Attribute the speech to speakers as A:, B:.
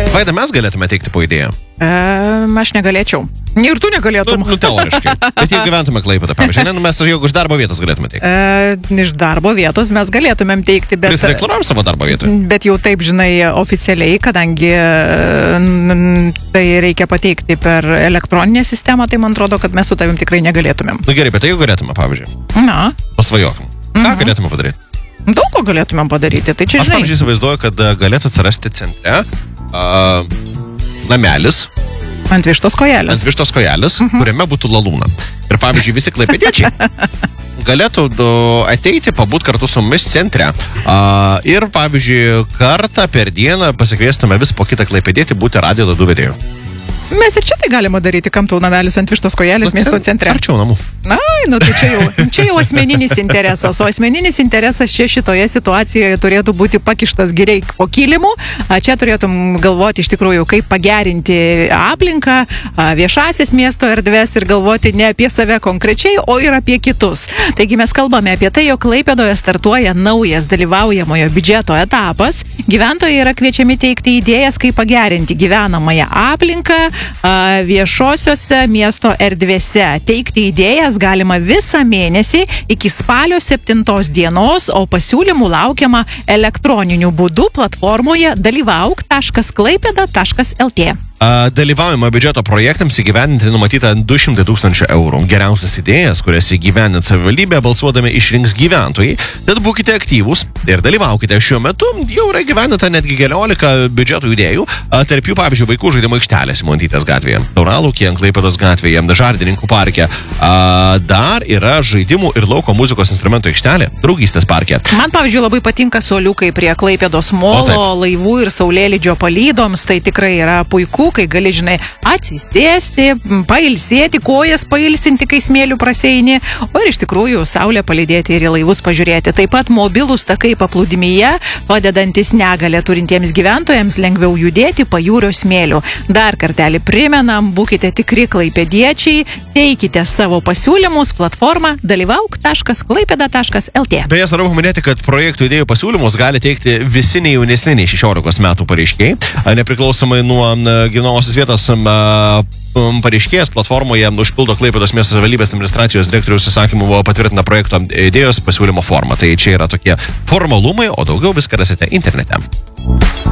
A: Vaida, mes galėtume teikti po idėją?
B: Aš negalėčiau. Ir tu negalėtum.
A: Nu, teoriškai. Bet jeigu gyventume Klaipėdą, pavyzdžiui, mes jau iš darbo vietos galėtume teikti.
B: Iš darbo vietos mes galėtumėm teikti, bet...
A: Prisideklaruojam savo darbo vietą.
B: Bet jau taip, žinai, oficialiai, kadangi tai reikia pateikti per elektroninę sistemą, tai man atrodo, kad mes su tavim tikrai negalėtumėm.
A: Nu gerai, bet tai jau galėtume, pavyzdžiui.
B: Na.
A: Pasvajokim. Ką galėtume padaryti?
B: Daug ko galėtumėm padaryti, tai čia,
A: žinai. Aš, pavyzdžiui, įsivaizduoju, kad galėtų atsirasti centre namelis.
B: Ant vištos kojelės. Kuriame būtų lalūna. Ir, pavyzdžiui, visi klaipėdiečiai galėtų ateiti, pabūt kartu su mumis centre. Ir, pavyzdžiui, kartą per dieną pasikviestume vis po kitą klaipėdietį būti radijo laidų vedėjų. Mes ir čia tai galima daryti, kam tau namelis ant vištos kojelės miesto centre.
A: Arčiau namų.
B: Nu tai čia jau asmeninis interesas. O asmeninis interesas čia šitoje situacijoje turėtų būti pakištas giriai po kilimu. Čia turėtum galvoti iš tikrųjų, kaip pagerinti aplinką, viešasias miesto erdves ir galvoti ne apie save konkrečiai, o ir apie kitus. Taigi mes kalbame apie tai, jog Klaipėdoje startuoja naujas dalyvaujamojo biudžeto etapas. Gyventojai yra kviečiami teikti idėjas, kaip pagerinti gyvenamąją aplinką viešosiose miesto erdvėse. Teikti idėjas galima visą mėnesį iki spalio 7 dienos, o pasiūlymų laukiama elektroniniu būdu platformoje dalyvauk.klaipėda.lt.
A: Dalyvaujama biudžeto projektams įgyvendinti numatyta 200 000 eurų. Geriausias idėjas, kurias įgyvendint savivaldybė balsuodami išrinks gyventojai. Tad būkite aktyvūs ir dalyvaukite. Šiuo metu jau yra įgyvendinta netgi 11 biudžeto idėjų. Tarp jų, pavyzdžiui, vaikų žaidimo aikštelė Simontytės gatvėje, Tauralaukyje, Klaipėdos gatvėje, Žardininkų parke. Dar yra žaidimų ir lauko muzikos instrumentų aikštelė Draugystės parke.
B: Man, pavyzdžiui, labai patinka suoliukai prie Klaipėdos molo, laivų ir saulėlydžio palydoms. Tai tikrai yra puiku, kai gali, žinai, atsisėsti, pailsėti, kojas pailsinti, kai smėlių praseini, o ir iš tikrųjų saulę palydėti ir į laivus pažiūrėti. Taip pat mobilūs takai paplūdimyje, padedantis negalę turintiems gyventojams lengviau judėti pajūrio smėlių. Dar kartelį primenam, būkite tikri klaipėdiečiai, teikite savo pasiūlymus platformą dalyvauk.klaipėda.lt.
A: Beje, svarbu paminėti, kad projektų idėjų pasiūlymus gali teikti visi nejaunesni nei 16 metų pareiškiai, nepriklausomai nuo gyvenamosios vietos pareiškėjas platformoje užpildo Klaipėdos miesto savivaldybės administracijos direktoriaus įsakymu buvo patvirtina projekto idėjos pasiūlymo formą. Tai čia yra tokie formalumai, o daugiau viską rasite internete.